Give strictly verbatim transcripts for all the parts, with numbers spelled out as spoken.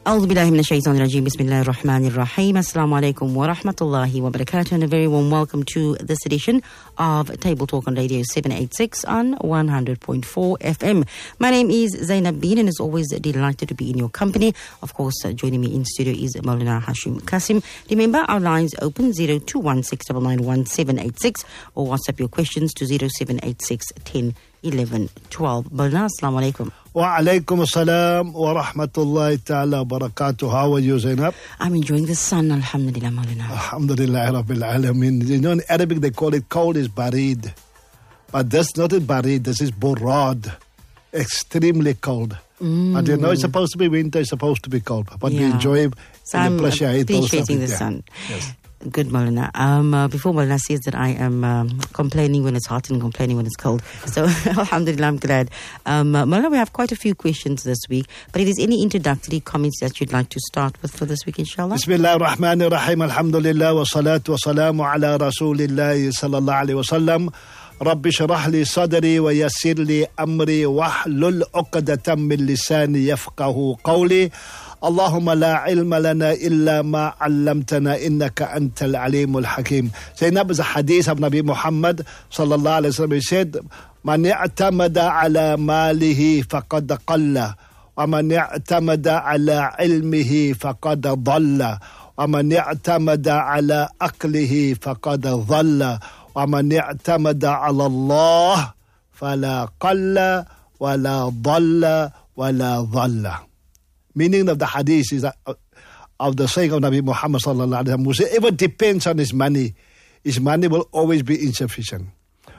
A'udhu billahi minash shaitanir rajim. Bismillahir rahmanir rahim. Assalamu alaikum wa rahmatullahi wa barakatuh, and a very warm welcome to this edition of Table Talk on Radio seven eighty-six on one hundred point four F M. My name is Zainab Bin, and as always, delighted to be in your company. Of course, uh, joining me in studio is Maulana Hashim Kasim. Remember, our lines open zero two one six nine nine one seven eight six or WhatsApp your questions to zero seven eight six one zero one one one two. Maulana, assalamu alaikum. Wa alaikum assalam wa rahmatullahi ta'ala wa barakatuh. How are you, Zainab? I'm enjoying the sun, alhamdulillah, Maulana. Alhamdulillah Rabbil Alameen. You know, in Arabic they call it cold is barid. But that's not a barid, this is burad. Extremely cold. Mm. But you know, it's supposed to be winter, it's supposed to be cold. But yeah. we enjoy so and I'm appreciate appreciating the yeah. sun. Yes. Good, Maulana. Um, uh, before Maulana says that I am um, complaining when it's hot and complaining when it's cold. So, alhamdulillah, I'm glad. Um, uh, Maulana, we have quite a few questions this week. But if there's any introductory comments that you'd like to start with for this week, inshallah. Bismillah ar-Rahman ar-Rahim. Alhamdulillah wa salatu wa salamu ala Rasulillah sallallahu alayhi wa sallam. Rabbi shrah li sadri wa yassir li amri wahlul uqdatan min lisani yafqahu qawli. Allahumma la ilma lana illa ma 'allamtana innaka antal alimul hakim. Zainab is a hadith of Nabi Muhammad sallallahu alayhi wa sallam. He said, Man i'tamada ala malihi faqad qalla, wa man i'tamada ala ilmihi faqad dhalla, wa man i'tamada ala aqlihi faqad dhalla, wa man i'tamada ala Allah fala qalla wa la dhalla wa la dhalla. Meaning of the hadith is that, uh, of the saying of Nabi Muhammad sallallahu alaihi wasallam, whoever depends on his money, his money will always be insufficient.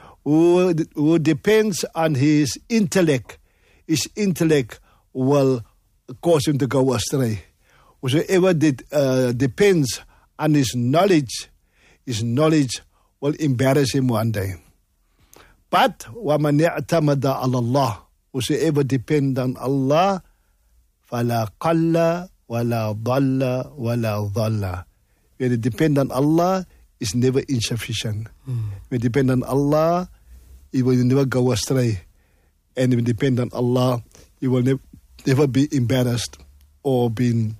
Who, who depends on his intellect, his intellect will cause him to go astray. Whoever did, uh, depends on his knowledge, his knowledge will embarrass him one day. But وَمَنْ يَعْتَمَدَ عَلَى اللَّهِ, whoever depends on Allah, فَلَا قَلَّ وَلَا ضَلَّ وَلَا ضَلَّ. When you depend on Allah, it's never insufficient. Mm. When you depend on Allah, you will never go astray. And when you depend on Allah, you will never, never be embarrassed or be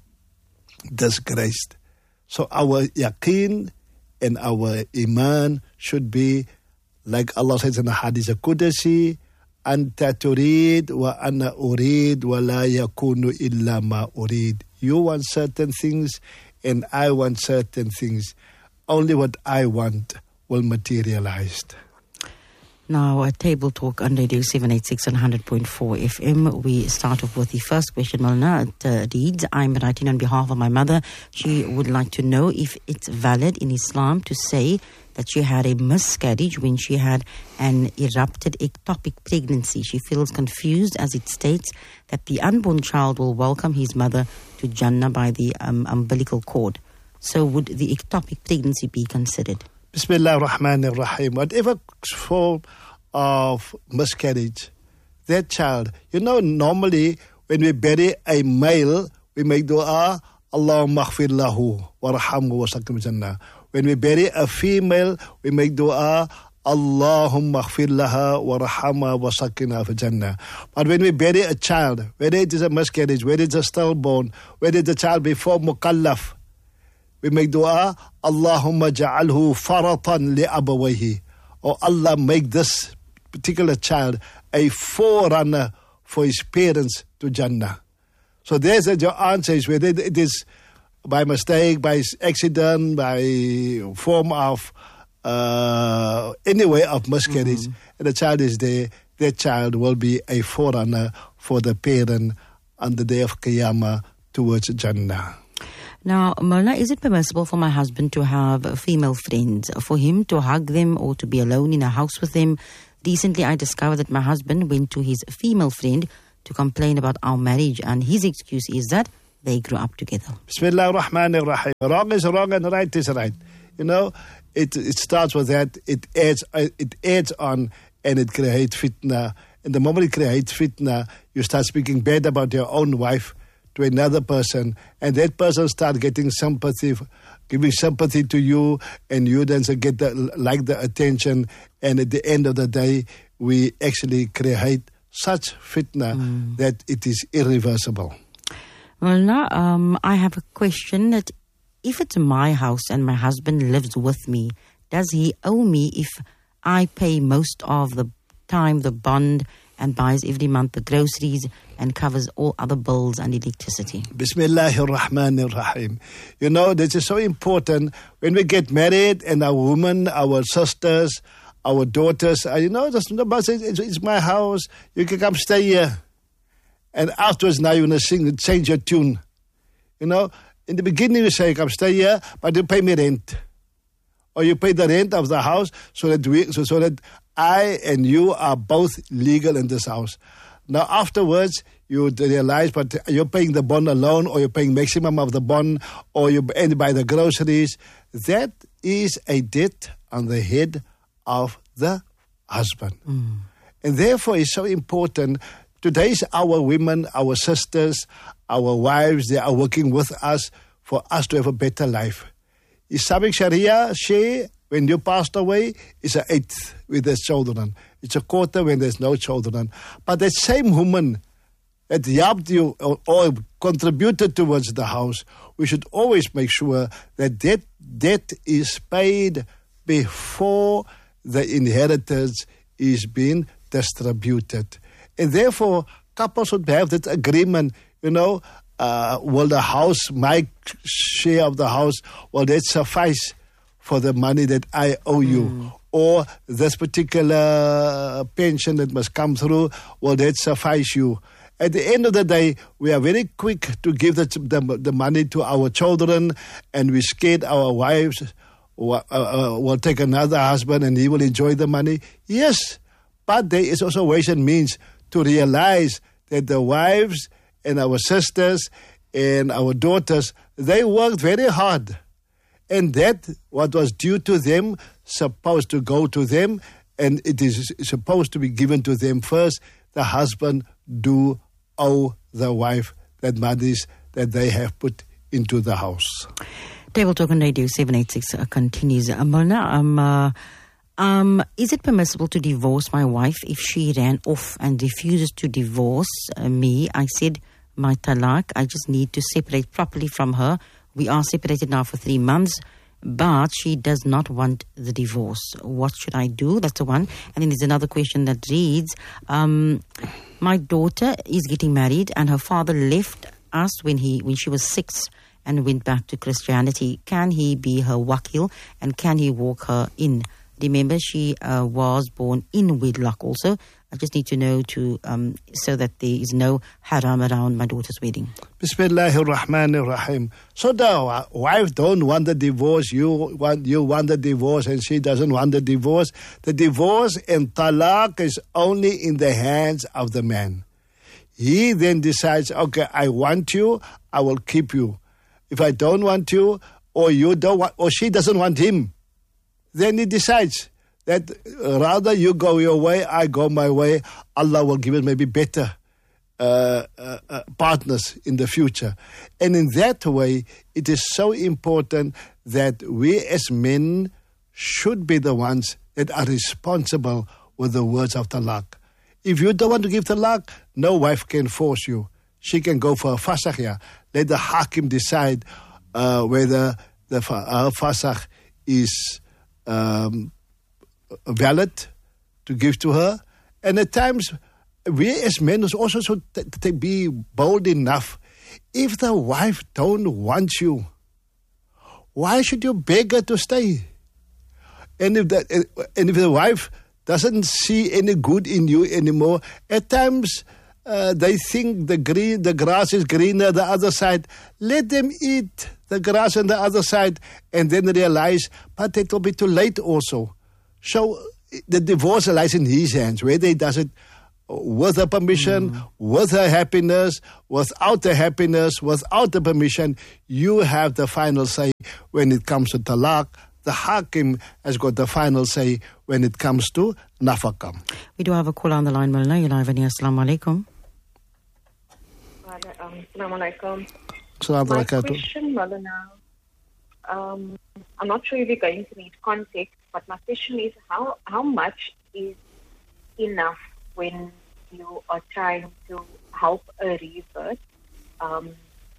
disgraced. So our yaqeen and our iman should be, like Allah says in the Hadith al-Qudsi, Anta turid wa ana urid wa la yakunu illa ma urid. You want certain things and I want certain things. Only what I want will materialize. Now, a Table Talk on Radio seven eighty-six on one hundred point four F M. We start off with the first question, Maulana. It uh, reads, I'm writing on behalf of my mother. She would like to know if it's valid in Islam to say that she had a miscarriage when she had an erupted ectopic pregnancy. She feels confused as it states that the unborn child will welcome his mother to Jannah by the um, umbilical cord. So would the ectopic pregnancy be considered? Bismillah ar-Rahman ar-Rahim. Whatever form of miscarriage, that child, you know, normally when we bury a male, we make dua, Allahumma aghfir lahu warhamhu wa sakim jannah. When we bury a female, we make dua, Allahumma aghfir laha warhamha wa sakina fi jannah. But when we bury a child, whether it is a miscarriage, whether it's a stillborn, whether it's a child before mukallaf, we make dua, Allahumma ja'alhu faratan li abawayhi. Or Allah, make this particular child a forerunner for his parents to Jannah. So there's a, your answer is whether it is by mistake, by accident, by form of uh, any way of miscarriage, mm-hmm. and the child is there, that child will be a forerunner for the parent on the day of Qiyamah towards Jannah. Now, Maulana, is it permissible for my husband to have female friends, for him to hug them or to be alone in a house with them? Recently, I discovered that my husband went to his female friend to complain about our marriage, and his excuse is that they grew up together. Bismillah ar-Rahman ar-Rahim. Wrong is wrong and right is right. You know, it it starts with that. It adds, it adds on and it creates fitna. And the moment it creates fitna, you start speaking bad about your own wife to another person, and that person starts getting sympathy, giving sympathy to you, and you then get the, like the attention, and at the end of the day, we actually create such fitna mm. that it is irreversible. Well, now um, I have a question that if it's my house and my husband lives with me, does he owe me if I pay most of the time the bond and buys every month the groceries and covers all other bills and electricity? Bismillahir Rahmanir Rahim. You know, this is so important when we get married and our women, our sisters, our daughters, uh, you know, just, it's, it's my house, you can come stay here. And afterwards, now you're going to sing, change your tune. You know, in the beginning you say, come stay here, but you pay me rent. Or you pay the rent of the house so that we, so, so that I and you are both legal in this house. Now afterwards, you realize, but you're paying the bond alone, or you're paying maximum of the bond, or you buy the groceries. That is a debt on the head of the husband. Mm. And therefore it's so important. Today's our women, our sisters, our wives, they are working with us for us to have a better life. Islamic Sharia, she, when you passed away, is an eighth with their children. It's a quarter when there's no children. But that same woman that helped you or, or contributed towards the house, we should always make sure that that debt is paid before the inheritance is being distributed. And therefore, couples should have that agreement, you know, uh, will the house, my share of the house, will that suffice for the money that I owe you? Mm. Or this particular pension that must come through, will that suffice you? At the end of the day, we are very quick to give the, the, the money to our children, and we scared our wives will, uh, uh, will take another husband and he will enjoy the money. Yes, but there is also ways and means to realize that the wives and our sisters and our daughters, they worked very hard. And that, what was due to them, supposed to go to them, and it is supposed to be given to them first. The husband do owe the wife that monies that they have put into the house. Table Talk on Radio seven eighty-six uh, continues. Uh, Molna, um, uh, um, is it permissible to divorce my wife if she ran off and refuses to divorce uh, me? I said my talaq, I just need to separate properly from her. We are separated now for three months, but she does not want the divorce. What should I do? That's the one. And then there's another question that reads, um, my daughter is getting married and her father left us when he when she was six and went back to Christianity. Can he be her wakil and can he walk her in? Remember, she uh, was born in wedlock also. I just need to know to um, so that there is no haram around my daughter's wedding. Bismillahir Rahmanir Rahim. So the wife don't want the divorce, you want you want the divorce, and she doesn't want the divorce. The divorce and talaq is only in the hands of the man. He then decides, okay, I want you, I will keep you. If I don't want you, or you don't want, or she doesn't want him, then he decides that rather you go your way, I go my way. Allah will give us maybe better uh, uh, uh, partners in the future. And in that way, it is so important that we as men should be the ones that are responsible with the words of talaq. If you don't want to give talaq, no wife can force you. She can go for a fasakh. Let the hakim decide uh, whether the uh, fasakh is um, valid to give to her. And at times, we as men also should t- t- be bold enough. If the wife don't want you, why should you beg her to stay? And if the, and if the wife doesn't see any good in you anymore, at times uh, they think the green, the grass is greener the other side. Let them eat the grass on the other side and then realize, but it will be too late also. So the divorce lies in his hands, whether he does it with her permission, mm. with her happiness, without the happiness, without the permission. You have the final say when it comes to talaq. The hakim has got the final say when it comes to nafaqah. We do have a call on the line, Malna. You're live on here. Assalamu alaikum. Um, Assalamu alaikum. Assalamu My alaikum. question, Malana, um, I'm not sure if you're going to need context, but my question is how, how much is enough when you are trying to help a rebirth? Um,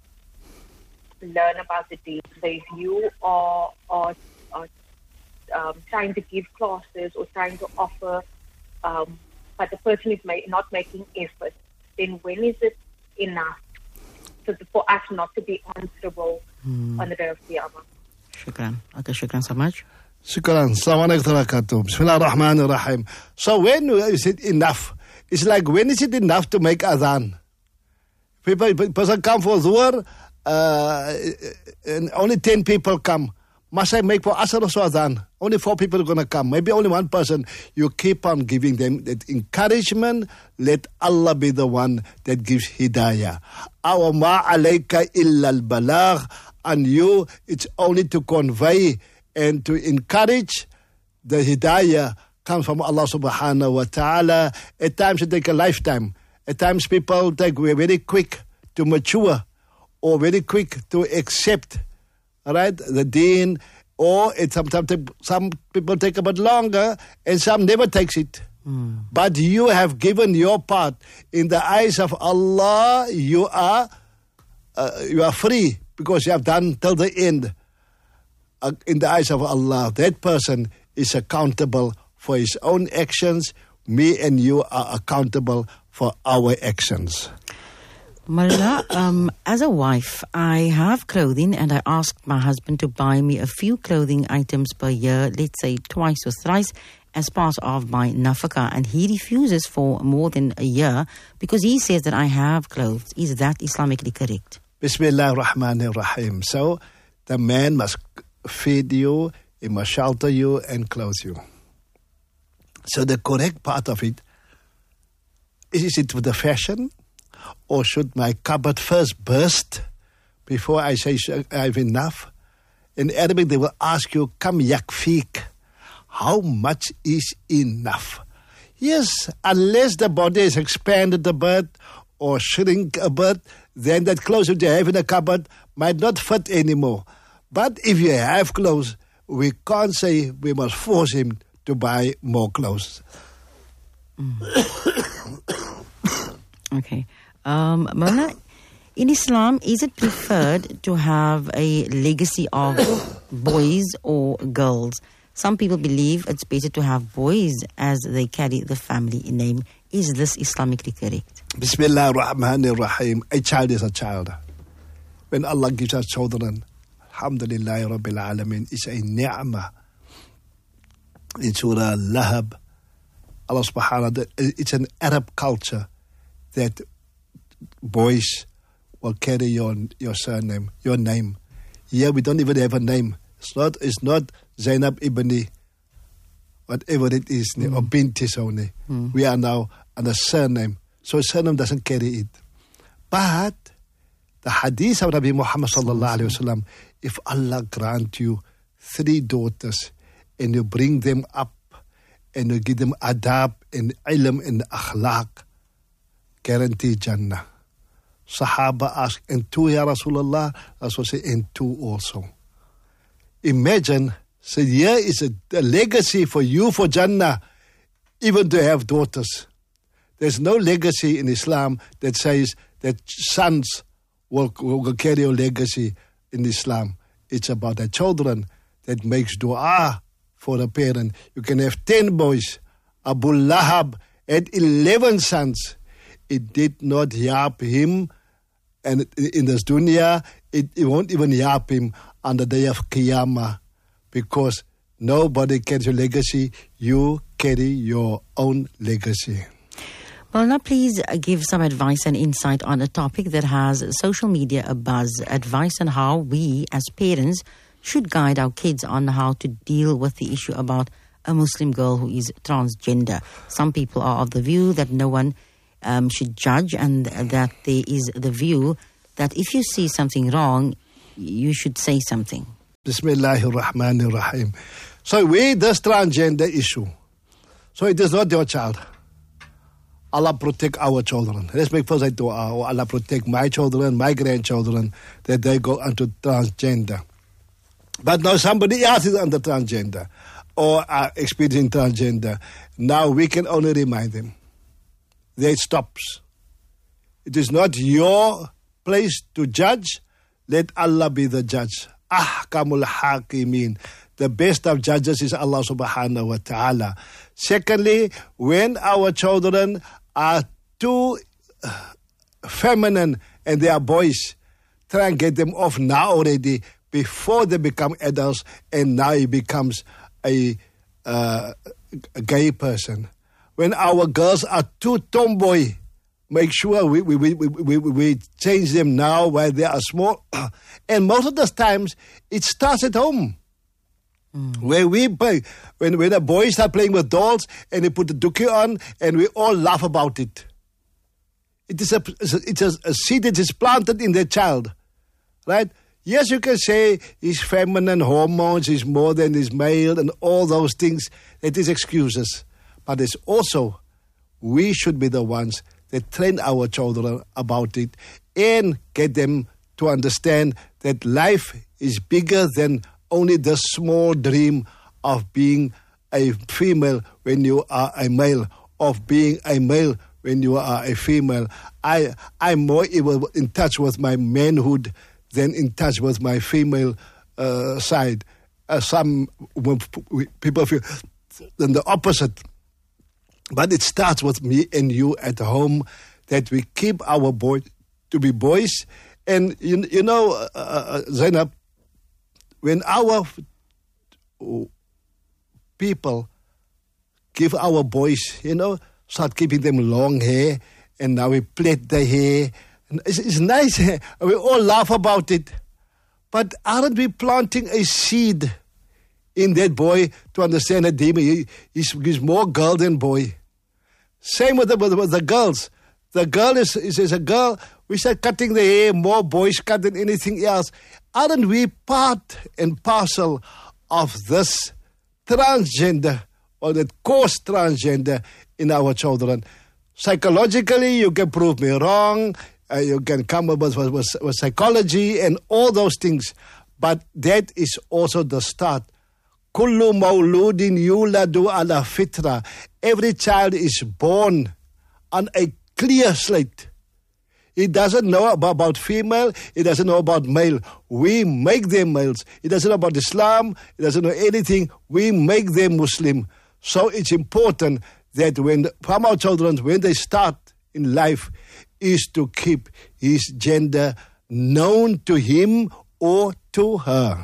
learn about the deen. So if you are, are, are um, trying to give classes or trying to offer, um, but the person is ma- not making effort, then when is it enough so for us not to be answerable mm. on the day of Qiyamah? Shukran. Okay, shukran so much. Shukran. Assalamu alaikum wa barakatuh. Bismillah ar-Rahman ar-Rahim. So when is it enough? It's like, when is it enough to make adhan? People, person come for Zuhr, uh, and only ten people come. Must I make for Asr also adhan? Only four people are going to come. Maybe only one person. You keep on giving them that encouragement. Let Allah be the one that gives hidayah. Awa ma alayka illa al-balagh. And you, it's only to convey and to encourage. The hidayah comes from Allah subhanahu wa ta'ala. At times it takes a lifetime. At times people take we're very quick to mature or very quick to accept, right, the deen, or it sometimes some people take a bit longer and some never takes it. Mm. But you have given your part. In the eyes of Allah, you are uh, you are free because you have done till the end. Uh, in the eyes of Allah, that person is accountable for his own actions. Me and you are accountable for our actions. Malala, um, as a wife, I have clothing and I asked my husband to buy me a few clothing items per year, let's say twice or thrice, as part of my nafaka, and he refuses for more than a year because he says that I have clothes. Is that Islamically correct? Bismillah ar-Rahman ar-Rahim. So the man must feed you, he must shelter you and clothe you. So the correct part of it, is it with the fashion? Or should my cupboard first burst before I say I have enough? In Arabic they will ask you, Kam yakfik? How much is enough? Yes, unless the body is expanded a bit or shrink a bit, then that clothes that you have in the cupboard might not fit anymore. But if you have clothes, we can't say we must force him to buy more clothes. Mm. Okay. Um, Mona, in Islam, is it preferred to have a legacy of boys or girls? Some people believe it's better to have boys as they carry the family name. Is this Islamically correct? Bismillah ar-Rahman ar-Rahim. A child is a child. When Allah gives us children, alhamdulillah rabbil alameen, it's a ni'mah. In Surah Lahab, Allah subhanahu wa ta'ala, it's an Arab culture that boys will carry your your surname, your name. Here we don't even have a name. It's not it's not Zainab Ibni, whatever it is, mm. or Binti Soni. Mm. We are now on a surname. So surname doesn't carry it. But the hadith of Nabi Muhammad sallallahu alayhi wa sallam, if Allah grant you three daughters and you bring them up and you give them adab and ilm and akhlaq, guarantee Jannah. Sahaba ask, and two, Ya Rasulullah? Rasul say, and two also. Imagine, so here is a, a legacy for you for Jannah, even to have daughters. There's no legacy in Islam that says that sons will, will carry your legacy in Islam. It's about the children that makes dua for the parent. You can have ten boys. Abu Lahab had eleven sons. It did not help him, and in this dunya, it, it won't even help him on the day of Qiyamah, because nobody carries your legacy. You carry your own legacy. Well, now please give some advice and insight on a topic that has social media abuzz. Advice on how we, as parents, should guide our kids on how to deal with the issue about a Muslim girl who is transgender. Some people are of the view that no one Um, should judge, and that there is the view that if you see something wrong, you should say something. Bismillahir Rahmanir Rahim. So we, this transgender issue, so it is not your child. Allah protect our children. Let's make first a dua. Oh, Allah protect my children, my grandchildren, that they go into transgender. But now somebody else is under transgender or are experiencing transgender. Now we can only remind them. There it stops. It is not your place to judge. let Allah be the judge. Ahkamul Hakimin. The best of judges is Allah subhanahu wa ta'ala. Secondly, when our children are too feminine and they are boys, try and get them off now already before they become adults and now he becomes a, uh, a gay person. When our girls are too tomboy, make sure we, we, we, we, we change them now while they are small. And most of the times, it starts at home. Mm. Where we play, when, when the boys start playing with dolls and they put the dookie on and we all laugh about it. It is a, it's a, a seed that is planted in their child. Right? Yes, you can say he's feminine, hormones, he's more than his male and all those things. That is excuses. But it's also, we should be the ones that train our children about it and get them to understand that life is bigger than only the small dream of being a female when you are a male, of being a male when you are a female. I, I'm more in touch with my manhood than in touch with my female uh, side. Uh, some people feel than the opposite. But it starts with me and you at home, that we keep our boys to be boys. And you, you know, uh, uh, Zainab, when our people give our boys, you know, start keeping them long hair, and now we plait the hair. And it's, it's nice, we all laugh about it. But aren't we planting a seed in that boy to understand that he, he's, he's more girl than boy? Same with the, with, with the girls. The girl is, is, is a girl. We start cutting the hair, more boys cut than anything else. Aren't we part and parcel of this transgender or that cause transgender in our children? Psychologically, you can prove me wrong. Uh, you can come up with, with, with psychology and all those things. But that is also the start. Kullu mawludin yuladu ala fitra. Every child is born on a clear slate. He doesn't know about female. He doesn't know about male. We make them males. He doesn't know about Islam. He doesn't know anything. We make them Muslim. So it's important that when from our children, when they start in life, is to keep his gender known to him or to her.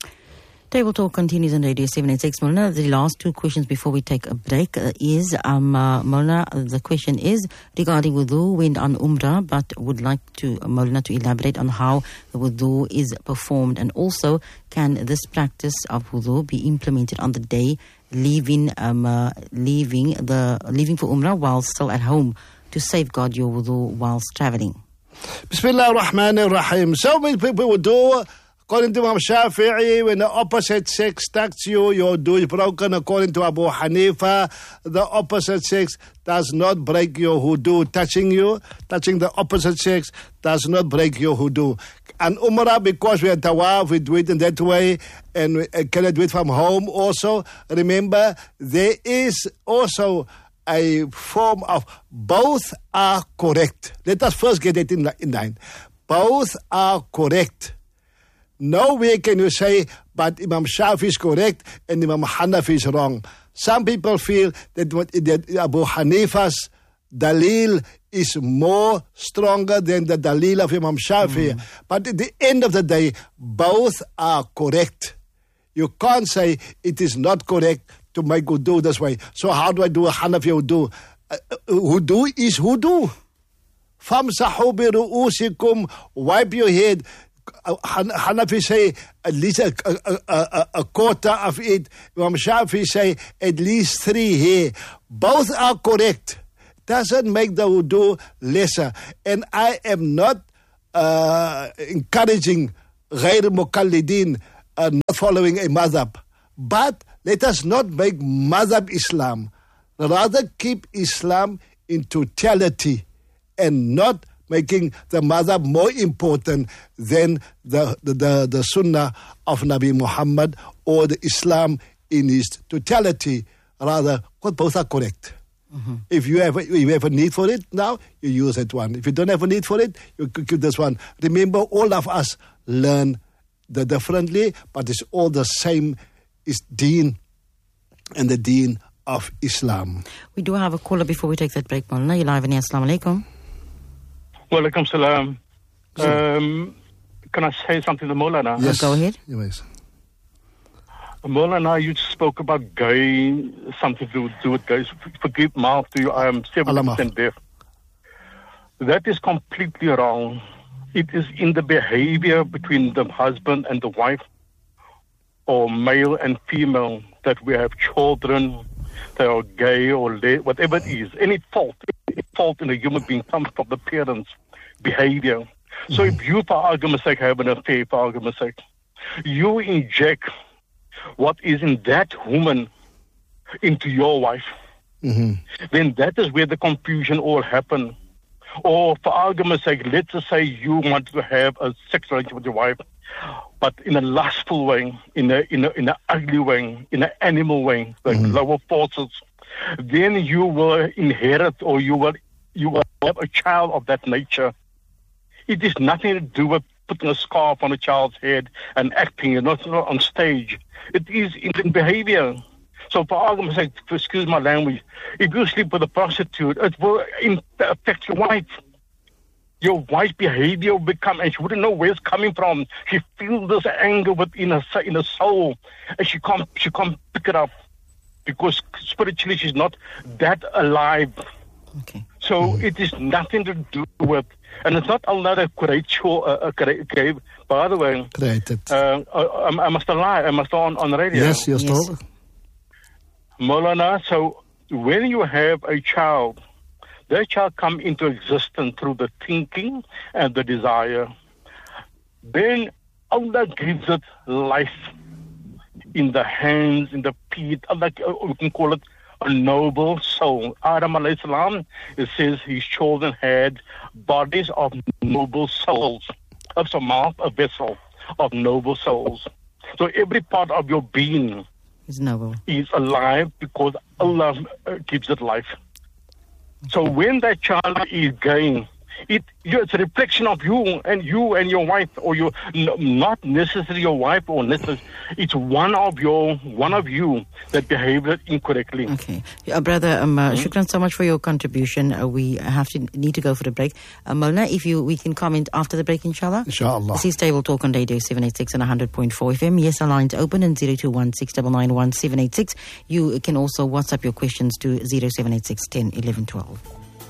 Table Talk continues on Radio seven eighty-six. Molna, the last two questions before we take a break uh, is, um, uh, Molna, the question is regarding wudu, went on Umrah, but would like to, uh, Molna, to elaborate on how the wudu is performed, and also can this practice of wudu be implemented on the day leaving, um, uh, leaving the leaving for Umrah while still at home to safeguard your wudu whilst traveling? Bismillah ar-Rahman ar-Rahim. So many people would do. According to Imam Shafi'i, when the opposite sex touches you, your wudu is broken. According to Abu Hanifa, the opposite sex does not break your wudu. Touching you, touching the opposite sex does not break your wudu. And Umrah, because we are tawaf, we do it in that way, and we can do it from home also. Remember, there is also a form of both are correct. Let us first get it in, in line. Both are correct. No way can you say, but Imam Shafi is correct and Imam Hanafi is wrong. Some people feel that, what, that Abu Hanifa's dalil is more stronger than the dalil of Imam Shafi. Mm. But at the end of the day, both are correct. You can't say it is not correct to make wudu this way. So how do I do a Hanafi wudu? Uh, wudu is wudu. Famsahu bi ru'usikum, wipe your head. Hanafi say at least a, a, a, a quarter of it. Imam Shafi say at least three here. Both are correct. Doesn't make the wudu lesser. And I am not uh, encouraging غير مقلدين, uh, not following a madhab. But let us not make madhab Islam. Rather keep Islam in totality and not making the madhab more important than the, the, the, the sunnah of Nabi Muhammad or the Islam in its totality. Rather, both are correct. Mm-hmm. If you have, if you have a need for it now, you use that one. If you don't have a need for it, you keep this one. Remember, all of us learn the differently, but it's all the same. It's deen and the deen of Islam. We do have a caller before we take that break, Maulana. You're live in here. Assalamu alaikum. Wa alaikum salam. Um, can I say something to Maulana? Yes. Go ahead. Yes. Maulana, you spoke about gay, something to do with gays. Forgive me, to you, I am seventy percent deaf. That is completely wrong. It is in the behavior between the husband and the wife, or male and female, that we have children that are gay or le- whatever it is. Any fault, any fault in a human being comes from the parents' behavior. Mm-hmm. So if you, for argument's sake, have an affair, for argument's sake, you inject what is in that woman into your wife, mm-hmm. then that is where the confusion all happens. Or for argument's sake, let's just say you want to have a sexual relationship with your wife, but in a lustful way, in a in a in an ugly way, in an animal way, like mm-hmm. lower forces, then you will inherit, or you will you will have a child of that nature. It is nothing to do with putting a scarf on a child's head and acting, and not, not on stage. It is in behavior. So for argument's sake, excuse my language, if you sleep with a prostitute, it will affect your wife. Your wife's behavior will become, and she wouldn't know where it's coming from. She feels this anger within her, in her soul, and she can't, she can't pick it up because spiritually she's not that alive. Okay. So mm-hmm. it is nothing to do with, and it's not Allah that creates you, uh, create, by the way. Created. Uh, I, I must lie, I must on, on radio. Yes, you're yes. still. Maulana, so when you have a child, that child come into existence through the thinking and the desire. Then Allah gives it life in the hands, in the feet. Allah, we can call it a noble soul. Adam alayhi salam, it says his children had bodies of noble souls. Of a mouth, a vessel of noble souls. So every part of your being is noble, is alive because Allah uh, gives it life. So when that child is gay, it it's a reflection of you and you and your wife, or your not necessarily your wife, or necessarily it's one of your one of you that behaved incorrectly. Okay, uh, brother, um, uh, mm-hmm. shukran so much for your contribution. Uh, we have to need to go for the break. Uh, Maulana, if you we can comment after the break, inshallah. Inshallah. This is Table Talk on Radio seven eighty-six and one hundred point four F M. Yes, our lines open in zero two one six nine nine one seven eight six. You can also WhatsApp your questions to zero seven eight six ten eleven twelve.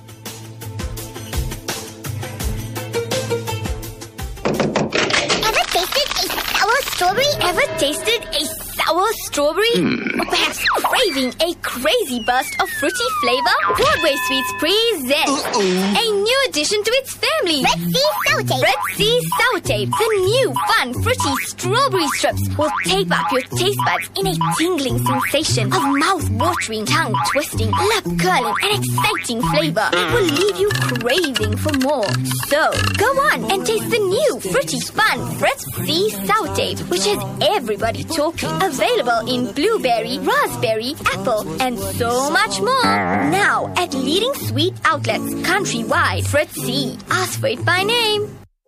Strawberry? Ever tasted a sour strawberry? Mm. Or perhaps craving a crazy burst of fruity flavor? Broadway Sweets present Uh-oh. a new addition to its family. Red Sea Sour Tape. Red Sea Sour Tape. The new fun fruity strawberry strips will tape up your taste buds in a tingling sensation of mouth-watering, tongue-twisting, lip-curling and exciting flavor. It will leave you craving for more. So, go on and taste the new fruity fun Red Sea Sour Tape, which has everybody talking. Available in blueberry, raspberry, apple, and so much more. Now at leading sweet outlets countrywide. Fred C. Ask for it by name.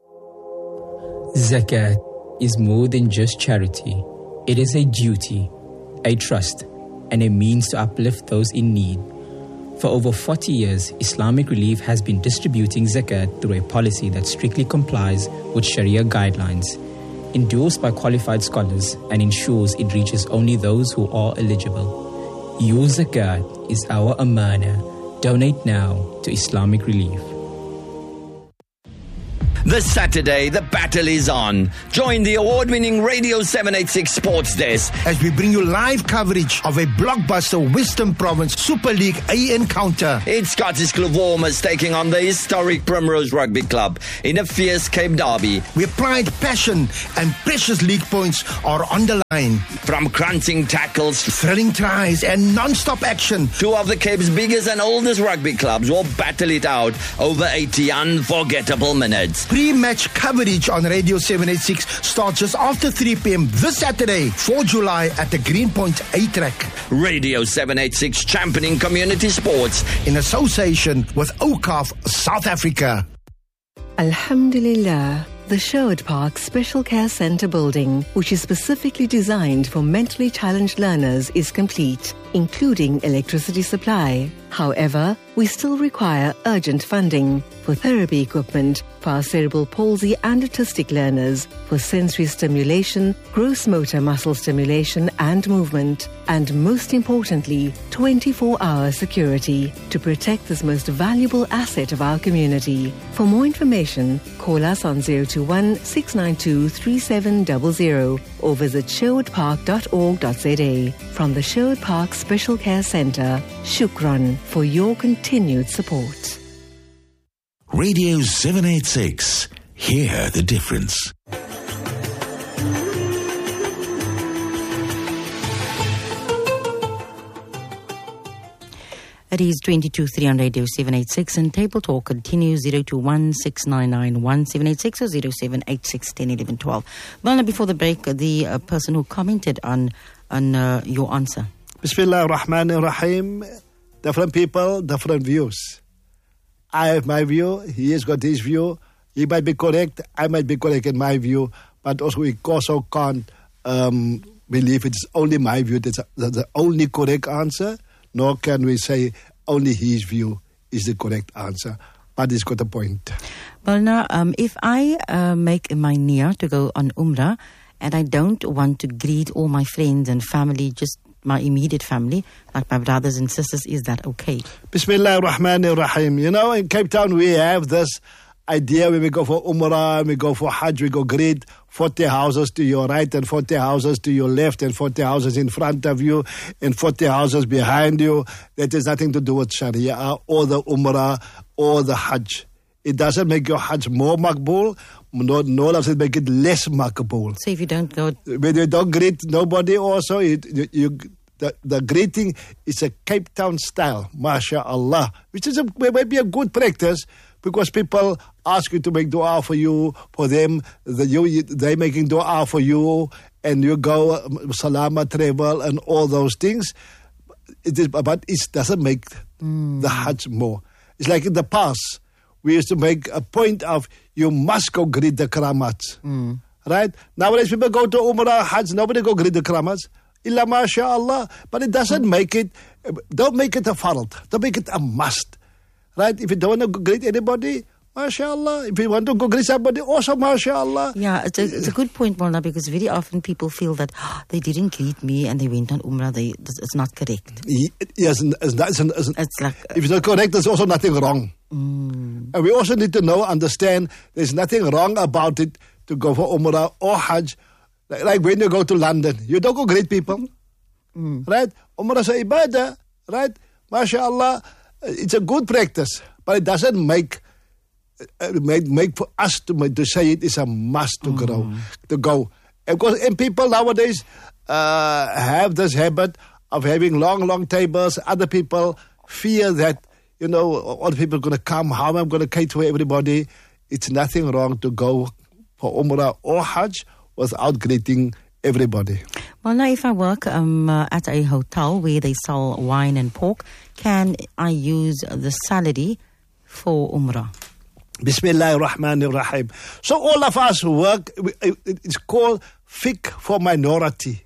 Zakat is more than just charity. It is a duty, a trust, and a means to uplift those in need. For over forty years, Islamic Relief has been distributing zakat through a policy that strictly complies with Sharia guidelines, endorsed by qualified scholars, and ensures it reaches only those who are eligible. Your zakat is our amana. Donate now to Islamic Relief. This Saturday, the battle is on. Join the award-winning Radio seven eighty-six Sports Desk as we bring you live coverage of a blockbuster Western Province Super League A encounter. It's Scottish Clevormas taking on the historic Primrose Rugby Club in a fierce Cape Derby, where pride, passion and precious league points are on the line. From crunching tackles, thrilling tries and non-stop action, two of the Cape's biggest and oldest rugby clubs will battle it out over eighty unforgettable minutes. Pre-match coverage on Radio seven eighty-six starts just after three p.m. this Saturday, fourth of July at the Greenpoint A-Track. Radio seven eighty-six championing community sports in association with O C A F South Africa. Alhamdulillah, The Sherwood Park Special Care Centre building, which is specifically designed for mentally challenged learners, is complete, including electricity supply. However, we still require urgent funding for therapy equipment for our cerebral palsy and autistic learners, for sensory stimulation, gross motor muscle stimulation and movement, and most importantly, twenty-four hour security to protect this most valuable asset of our community. For more information, call us on zero two one, six nine two, three seven zero zero or visit sherwood park dot org dot z a. From the Sherwood Park Special Care Centre, Shukran for your continued support. Radio seven eighty-six. Hear the difference. It is twenty-two three on Radio seven eighty-six and Table Talk continues zero two one, six nine nine, one seven eight six or zero seven eight six, one zero one one one. Well, now before the break, the uh, person who commented on, on uh, your answer. Bismillah ar-Rahman ar-Rahim. Different people, different views. I have my view, he has got his view. He might be correct, I might be correct in my view, but also we also can't um, believe it's only my view that's the only correct answer, nor can we say only his view is the correct answer. But he's got a point. Well, now, um, if I uh, make my niyyah to go on Umrah and I don't want to greet all my friends and family, just my immediate family, like my brothers and sisters, is that okay? Bismillah ar-Rahman ar-Rahim. You know, in Cape Town we have this idea when we go for Umrah, we go for Hajj, we go greet forty houses to your right and forty houses to your left and forty houses in front of you and forty houses behind you. That has nothing to do with Sharia or the Umrah or the Hajj. It doesn't make your Hajj more makbul, nor, nor does it make it less makbul. So if you don't go... When you don't greet nobody also, it, you, you, the, the greeting is a Cape Town style, mashallah, which is a, maybe a good practice because people ask you to make dua for you, for them, the, you, they're making dua for you, and you go, salama, travel, and all those things. It is, but it doesn't make mm. the Hajj more. It's like in the past, we used to make a point of you must go greet the Karamats. Mm. Right? Nowadays people go to Umrah, Hajj, nobody go greet the Karamats. Illa mashallah. But it doesn't mm. make it, don't make it a fard. Don't make it a must. Right? If you don't want to greet anybody, mashallah. If you want to go greet somebody, also mashallah. Yeah, it's a, it's a good point, Maulana, because very often people feel that oh, they didn't greet me and they went on Umrah. They, it's not correct. Yes, it's, not, it's, it's, it's like... If it's not correct, there's also nothing wrong. Mm. And we also need to know, understand, there's nothing wrong about it to go for Umrah or Hajj. Like, like when you go to London, you don't go greet people. Mm. Right? Umrah is a ibadah. Right? MashaAllah. It's a good practice. But it doesn't make... Uh, make, make for us to, to say it is a must to mm. grow, to go. And, because, and people nowadays uh, have this habit of having long, long tables. Other people fear that, you know, all the people are going to come, how am I going to cater for everybody? It's nothing wrong to go for Umrah or Hajj without greeting everybody. Well, now if I work um, uh, at a hotel where they sell wine and pork, can I use the salary for Umrah? Bismillah ar-Rahman ar-Rahim. So all of us work, it's called fiqh for minority.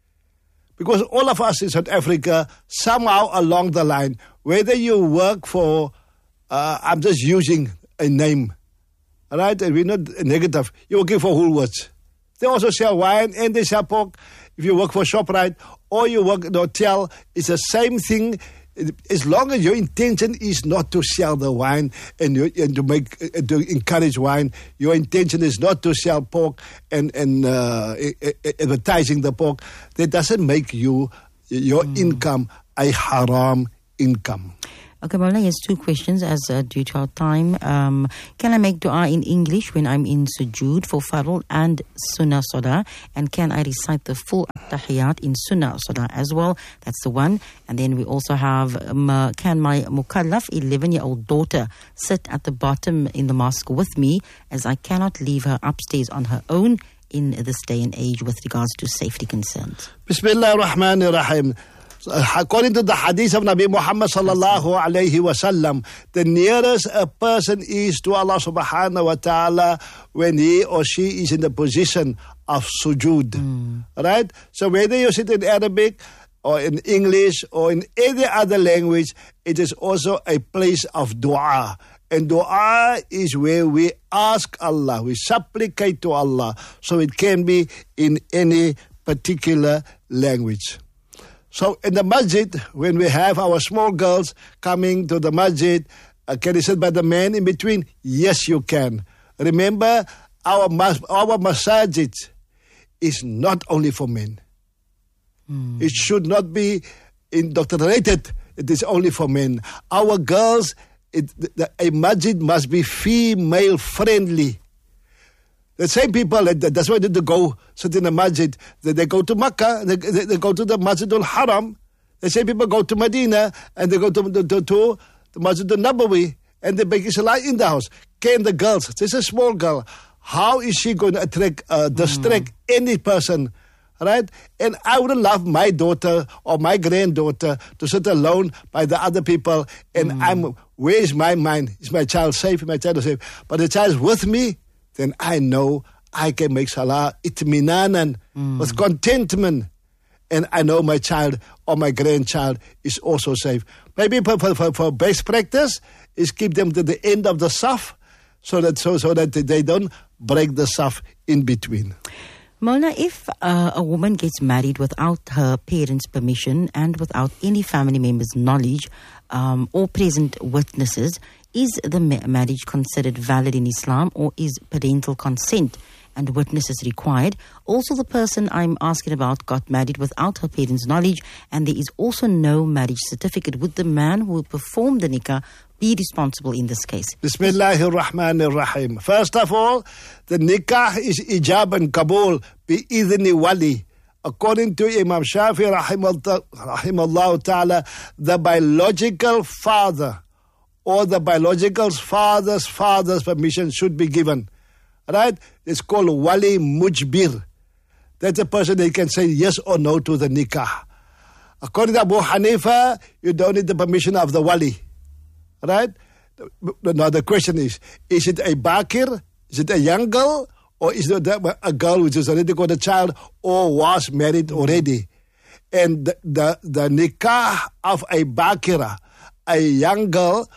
Because all of us in South Africa, somehow along the line, whether you work for, uh, I'm just using a name, all right, and we're not negative, you're working for Woolworths. They also sell wine and they sell pork. If you work for ShopRite or you work in a hotel, it's the same thing. As long as your intention is not to sell the wine and, you, and to make uh, to encourage wine, your intention is not to sell pork and and uh, advertising the pork, that doesn't make you your mm. income a haram income. Okay, well, he has two questions as uh, due to our time. Um, can I make dua in English when I'm in sujood for Farul and Sunnah Salah? And can I recite the full Tahiyat in Sunnah Salah as well? That's the one. And then we also have, um, uh, can my mukallaf eleven-year-old daughter sit at the bottom in the mosque with me, as I cannot leave her upstairs on her own in this day and age with regards to safety concerns? Bismillah ar-Rahman ar-Rahim. According to the hadith of Nabi Muhammad sallallahu alayhi wasallam, the nearest a person is to Allah subhanahu wa ta'ala when he or she is in the position of sujood. Mm. Right? So whether you sit in Arabic or in English or in any other language, it is also a place of dua. And dua is where we ask Allah, we supplicate to Allah. So it can be in any particular language. So in the masjid, when we have our small girls coming to the masjid, uh, can you sit by the man in between? Yes, you can. Remember, our mas- our masajid is not only for men. Mm. It should not be indoctrinated. It is only for men. Our girls, it, the, a masjid must be female friendly. The same people, that's why they go sit in the masjid. They, they go to Makkah, they, they, they go to the Masjid al-Haram. The same people go to Medina and they go to, to, to, to the Masjid al-Nabawi and they make Salah in the house. Can the girls, this is a small girl, how is she going to attract, uh, distract mm. any person? Right? And I wouldn't love my daughter or my granddaughter to sit alone by the other people and mm. I'm, where is my mind? Is my child safe? Is my child safe? But the child is with me, then I know I can make salah itminanan, mm. with contentment. And I know my child or my grandchild is also safe. Maybe for, for, for best practice is keep them to the end of the saf so that, so, so that they don't break the saf in between. Mona, if uh, a woman gets married without her parents' permission and without any family members' knowledge um, or present witnesses, is the ma- marriage considered valid in Islam, or is parental consent and witnesses required? Also, the person I'm asking about got married without her parents' knowledge and there is also no marriage certificate. Would the man who performed the nikah be responsible in this case? Bismillahir Rahmanir Rahim. First of all, the nikah is ijab and kabul bi-idhni wali. According to Imam Shafi rahimahullah ta'ala, the biological father or the biological father's father's permission should be given. Right? It's called wali mujbir. That's a person that can say yes or no to the nikah. According to Abu Hanifa, you don't need the permission of the wali. Right? Now the question is, is it a bakir? Is it a young girl? Or is it a girl which has already got a child or was married already? And the, the, the nikah of a bakira, a young girl,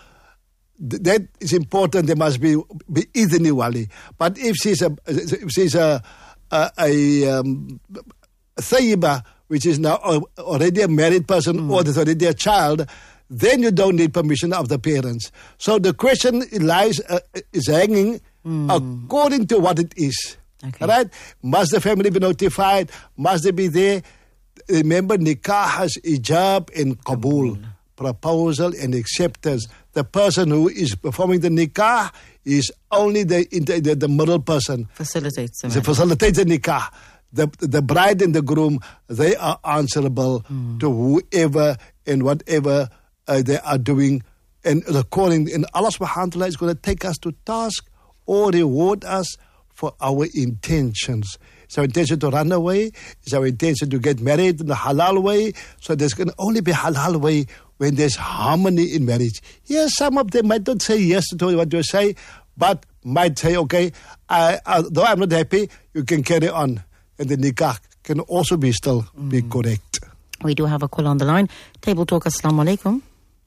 that is important. There must be be idhni wali. But if she's a if she's a a, a um, thayyiba, which is now already a married person mm. or there's already a child, then you don't need permission of the parents. So the question lies uh, is hanging mm. according to what it is. Okay. Right? Must the family be notified? Must they be there? Remember, nikah has ijab and qabul. Qabul. Proposal and acceptance. The person who is performing the nikah is only the the, the middle person. Facilitates the facilitates the nikah. The the bride and the groom, they are answerable mm. to whoever and whatever uh, they are doing. And according, and Allah subhanahu wa ta'ala is going to take us to task or reward us for our intentions. It's our intention to run away. It's our intention to get married in the halal way. So there's going to only be halal way when there's harmony in marriage. Yes, some of them might not say yes to what you say, but might say, okay, I, I, though I'm not happy, you can carry on. And the nikah can also be still mm. be correct. We do have a call on the line. Table Talk, assalamu alaikum.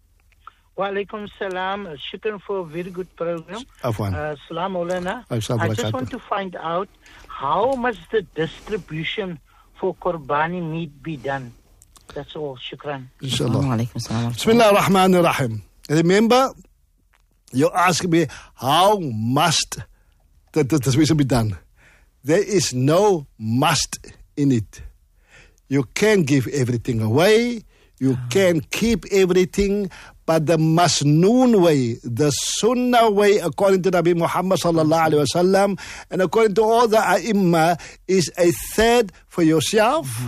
Wa alaikum salam. Shukran for a very good program. Afwan. Uh, salam Maulana. I just want to find out, how must the distribution for Qurbani meat be done? That's all. Shukran. Inshallah. Bismillah ar-Rahman ar-Rahim. Remember, you ask me, how must the distribution be done? There is no must in it. You can give everything away. You oh. can keep everything. But the masnoon way, the sunnah way, according to Nabi Muhammad sallallahu alaihi wasallam, and according to all the ai-imma, is a third for yourself, mm-hmm.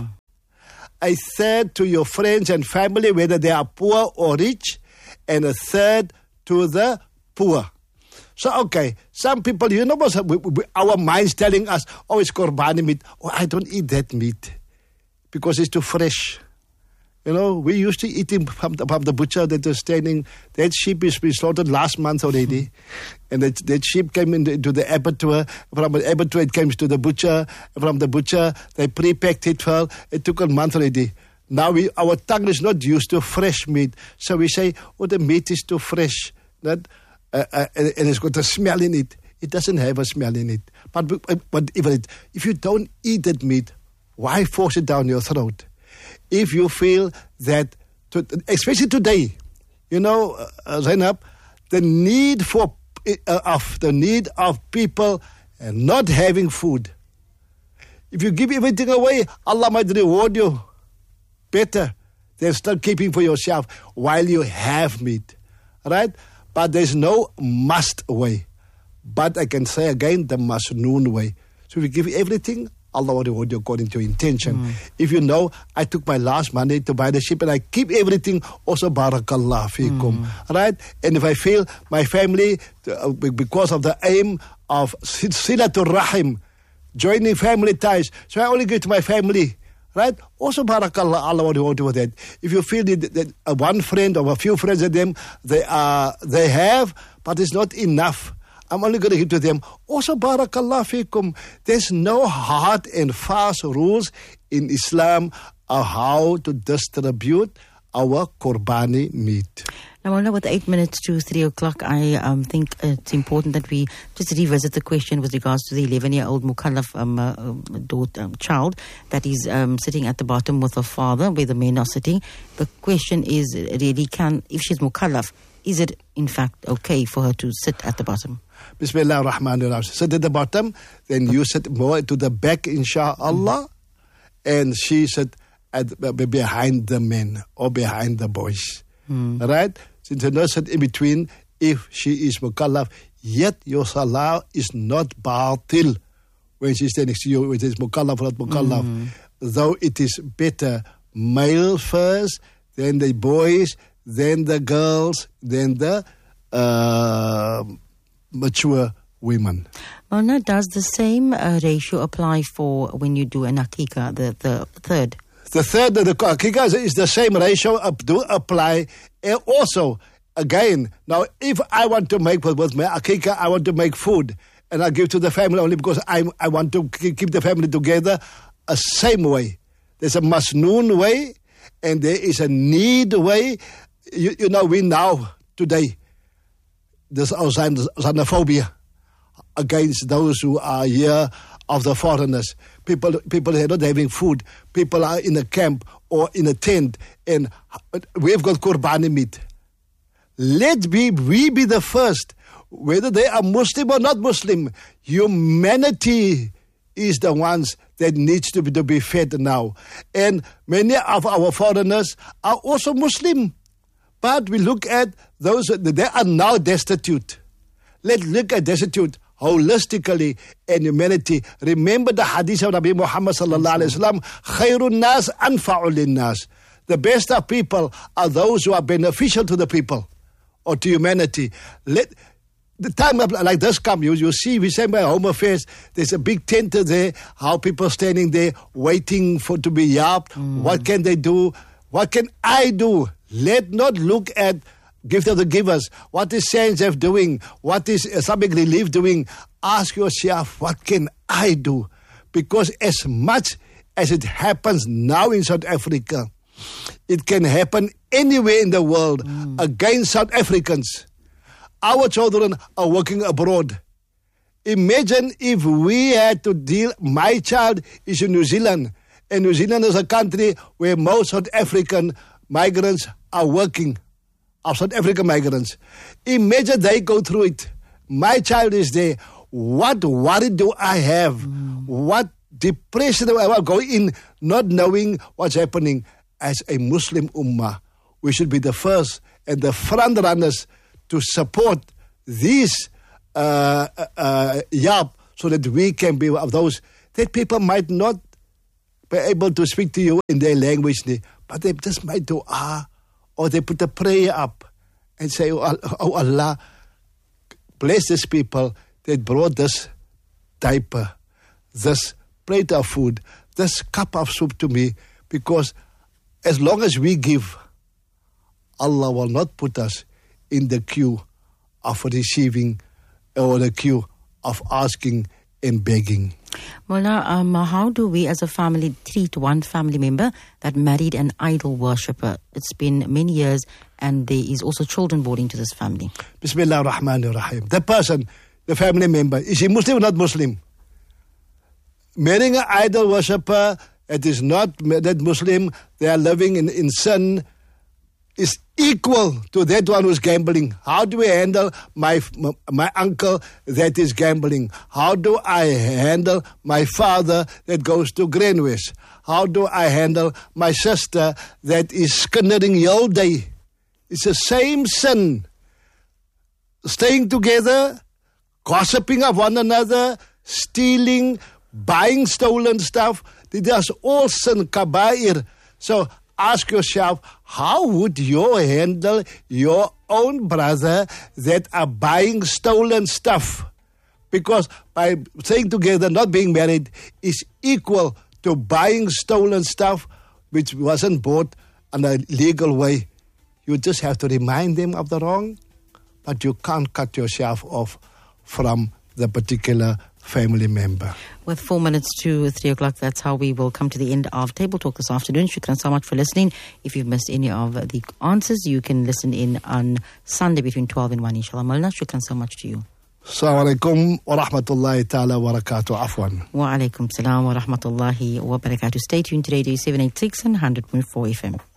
a third to your friends and family, whether they are poor or rich, and a third to the poor. So, okay, some people, you know, our minds telling us, oh, it's Qurbani meat. Oh, I don't eat that meat because it's too fresh. You know, we used to eat him from the, from the butcher that was standing. That sheep is been slaughtered last month already. And that, that sheep came into, into the abattoir. From the abattoir, it came to the butcher. From the butcher, they pre-packed it for, it took a month already. Now we, our tongue is not used to fresh meat. So we say, oh, the meat is too fresh. That, uh, uh, and, and it's got a smell in it. It doesn't have a smell in it. But, but even it, if you don't eat that meat, why force it down your throat? If you feel that, to, especially today, you know, uh, Zainab, the need for uh, of the need of people uh, not having food. If you give everything away, Allah might reward you better than start keeping for yourself while you have meat, right? But there's no must way. But I can say again, the masnoon way. So if you give everything, Allah will reward you according to your intention. Mm. If you know, I took my last money to buy the sheep and I keep everything, also barakallah fikum. Mm. Right? And if I feel my family, uh, because of the aim of silatul rahim, joining family ties, so I only give to my family. Right? Also barakallah, Allah will reward you with that. If you feel that, that uh, one friend or a few friends of them, they, are, they have, but it's not enough. I'm only going to give to them. Also, barakallah fikum. There's no hard and fast rules in Islam of how to distribute our Qurbani meat. Now, now with eight minutes to three o'clock, I um, think it's important that we just revisit the question with regards to the eleven-year-old Mukallaf um, uh, daughter, um, child that is um, sitting at the bottom with her father, where the men are sitting. The question is really, can if she's Mukallaf, is it in fact okay for her to sit at the bottom? Bismillah ar-Rahman ar-Rahim. Sit at the bottom, then you sit more to the back, insha'Allah, mm-hmm. and she sit at, uh, behind the men or behind the boys. Mm. Right? Since you not sit in between, if she is mukallaf, yet your salah is not batil when she stands next to you, which is mukallaf or not mukallaf. Mm. Though it is better male first, then the boys, then the girls, then the uh, mature women. Mona, does the same uh, ratio apply for when you do an akika, the, the third? The third, the akika is the same ratio up, do apply. And also, again, now if I want to make with my akika, I want to make food, and I give to the family only because I I want to keep the family together, a same way. There's a masnoon way, and there is a need way. You, you know, we now, today, there's xenophobia against those who are here of the foreigners. People people are not having food. People are in a camp or in a tent, and we've got Qurbani meat. Let be, we be the first, whether they are Muslim or not Muslim. Humanity is the ones that needs to be, to be fed now. And many of our foreigners are also Muslim. But we look at those, they are now destitute. Let's look at destitute holistically and humanity. Remember the hadith of Nabi Muhammad sallallahu alaihi wasallam, khairun nas anfa'u linnas. The best of people are those who are beneficial to the people or to humanity. Let the time like this come, you, you see, we say by Home Affairs, there's a big tent there, how people standing there waiting for to be yapped. Mm. What can they do? What can I do? Let not look at gift of the givers. What is S A N Z F doing? What is Islamic Relief doing? Ask yourself, what can I do? Because as much as it happens now in South Africa, it can happen anywhere in the world mm. against South Africans. Our children are working abroad. Imagine if we had to deal, my child is in New Zealand, and New Zealand is a country where most South African migrants are working, of South African migrants. Imagine they go through it. My child is there. What worry do I have? Mm. What depression do I go in not knowing what's happening? As a Muslim ummah, we should be the first and the front runners to support these uh, uh, yap, so that we can be of those that people might not be able to speak to you in their language, but they just might do ah, or they put a prayer up and say, oh Allah, bless these people that brought this diaper, this plate of food, this cup of soup to me, because as long as we give, Allah will not put us in the queue of receiving or the queue of asking and begging. Well, now, um, how do we as a family treat one family member that married an idol worshipper? It's been many years and there is also children born into this family. Bismillah ar-Rahman ar-Rahim. The person, the family member, is he Muslim or not Muslim? Marrying an idol worshipper, it is not that Muslim, they are living in, in sin, is equal to that one who's gambling. How do we handle my my uncle that is gambling? How do I handle my father that goes to Greenwich? How do I handle my sister that is skinnering all day? It's the same sin. Staying together, gossiping of one another, stealing, buying stolen stuff. That's all sin, kabair. So ask yourself, how would you handle your own brother that are buying stolen stuff? Because by staying together, not being married, is equal to buying stolen stuff which wasn't bought in a legal way. You just have to remind them of the wrong, but you can't cut yourself off from the particular family member. With four minutes to three o'clock, that's how we will come to the end of Table Talk this afternoon. Shukran so much for listening. If you've missed any of the answers, you can listen in on Sunday between twelve and one, inshallah. Maulana, shukran so much to you. Assalamu alaikum wa rahmatullahi ta'ala wa barakatuh. Afwan. Wa alaikum salam wa rahmatullahi wa barakatuh. Stay tuned to Radio seven eighty-six and one hundred point four F M.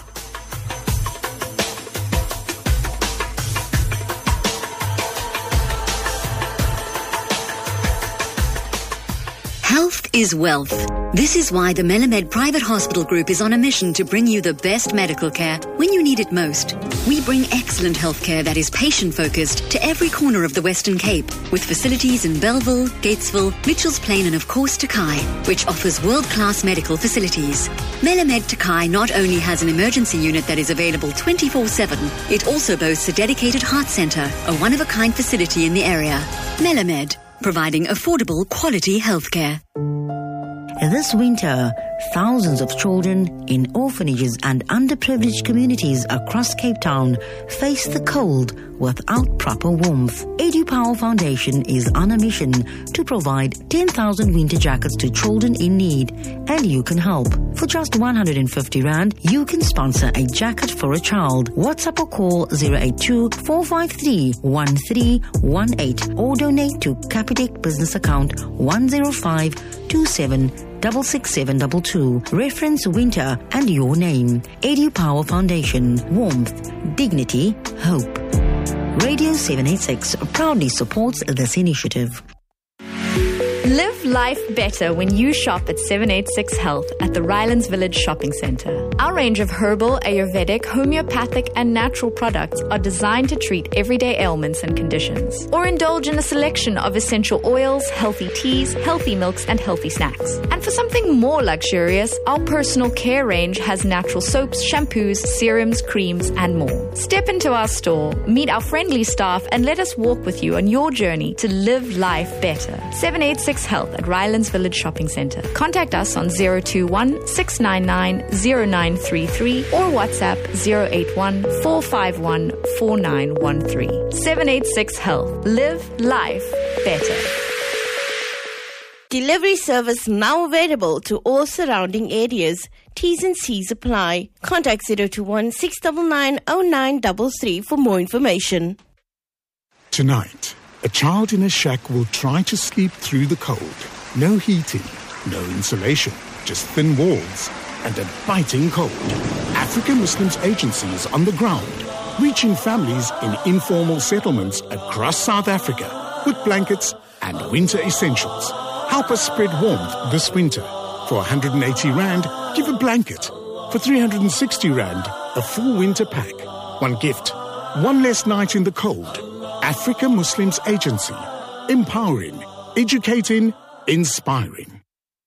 Health is wealth. This is why the Melamed Private Hospital Group is on a mission to bring you the best medical care when you need it most. We bring excellent health care that is patient-focused to every corner of the Western Cape, with facilities in Belleville, Gatesville, Mitchells Plain and of course Takai, which offers world-class medical facilities. Melamed Takai not only has an emergency unit that is available twenty-four seven, it also boasts a dedicated heart centre, a one-of-a-kind facility in the area. Melamed, providing affordable, quality healthcare. This winter, thousands of children in orphanages and underprivileged communities across Cape Town face the cold without proper warmth. EduPower Foundation is on a mission to provide ten thousand winter jackets to children in need, and you can help. For just one hundred fifty rand, you can sponsor a jacket for a child. WhatsApp or call zero eight two, four five three, one three one eight or donate to Capitec business account one zero five two seven six six seven two two. Reference winter and your name. EduPower Foundation. Warmth, dignity, hope. Radio seven eighty-six proudly supports this initiative. Live life better when you shop at seven eighty-six Health at the Rylands Village Shopping Centre. Our range of herbal, Ayurvedic, homeopathic and natural products are designed to treat everyday ailments and conditions. Or indulge in a selection of essential oils, healthy teas, healthy milks and healthy snacks. And for something more luxurious, our personal care range has natural soaps, shampoos, serums, creams and more. Step into our store, meet our friendly staff and let us walk with you on your journey to live life better. seven eighty-six Health at Rylands Village Shopping Centre. Contact us on zero two one, six nine nine, zero nine three three or WhatsApp zero eight one, four five one, four nine one three. seven eighty-six Health. Live life better. Delivery service now available to all surrounding areas. T's and C's apply. Contact zero two one, six nine nine, zero nine three three for more information. Tonight, a child in a shack will try to sleep through the cold. No heating, no insulation, just thin walls and a biting cold. African Muslims Agency is on the ground, reaching families in informal settlements across South Africa with blankets and winter essentials. Help us spread warmth this winter. For one hundred eighty rand, give a blanket. For three hundred sixty rand, a full winter pack. One gift, one less night in the cold. Africa Muslims Agency. Empowering, educating, inspiring.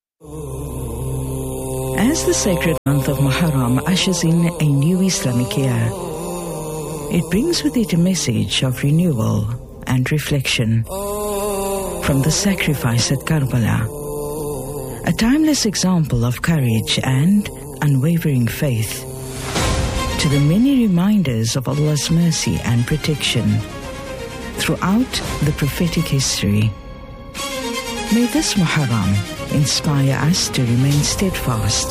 As the sacred month of Muharram ushers in a new Islamic year, it brings with it a message of renewal and reflection. From the sacrifice at Karbala, a timeless example of courage and unwavering faith, to the many reminders of Allah's mercy and protection throughout the prophetic history. May this Muharram inspire us to remain steadfast